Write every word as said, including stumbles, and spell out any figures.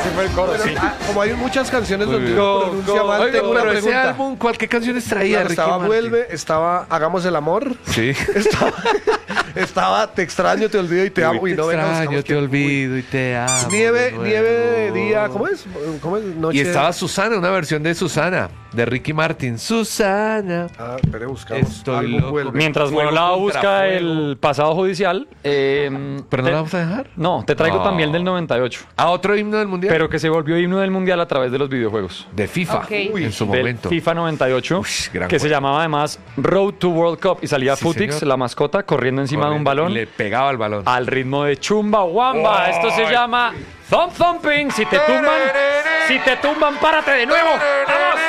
ese fue el coro, Pero, sí. ah, como hay muchas canciones donde Go, uno pronuncia go. mal, Oiga, tengo una pero ese pregunta. álbum, ¿cuál qué canciones traía? Claro, Ricky estaba Martin? Vuelve, estaba Hagamos el amor, Sí. estaba, estaba Te extraño, te olvido y te amo. Uy, Y te no ven, extraño, estamos te que- olvido y te amo. Nieve, de nuevo. nieve de día, ¿cómo es? ¿Cómo es? Noche. Y estaba Susana, una versión de Susana, de Ricky Martin. Susana. Ah, espere, buscamos. Estoy Álbum loco. Vuelve. Mientras Fuego Monolao contra busca fuego. el pasado judicial, eh, ¿Pero no te- la vamos a dejar? no, te traigo No. también del noventa y ocho, ¿A otro himno del mundial? pero que se volvió himno del mundial a través de los videojuegos. de FIFA, Ok. en su Del momento. FIFA noventa y ocho, Uy, gran que se juego. llamaba además Road to World Cup y salía Sí, Futix, señor. la mascota, corriendo encima de un balón Le pegaba el balón. al ritmo de Chumba Wamba. Esto se llama Thump Thumping. Si te tumban, si te tumban, párate de nuevo. ¡Vamos!